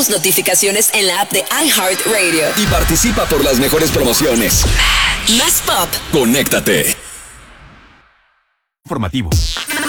las notificaciones en la app de iHeartRadio. Y participa por las mejores promociones. Más pop. Conéctate. Informativo.